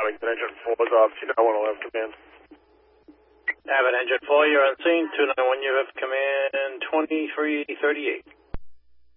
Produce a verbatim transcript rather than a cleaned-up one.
Abington, engine four is off, two nine one, I'll have command. Abbott, engine four, you're on scene, two nine one, you have command twenty-three thirty-eight.